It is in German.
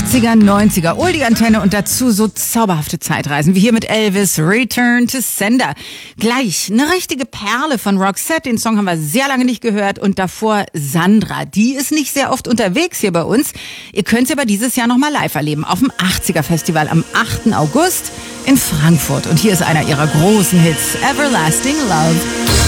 80er, 90er, Oldie-Antenne und dazu so zauberhafte Zeitreisen, wie hier mit Elvis, Return to Sender. Gleich eine richtige Perle von Roxette, den Song haben wir sehr lange nicht gehört und davor Sandra, die ist nicht sehr oft unterwegs hier bei uns. Ihr könnt sie aber dieses Jahr nochmal live erleben, auf dem 80er-Festival am 8. August in Frankfurt. Und hier ist einer ihrer großen Hits, Everlasting Love.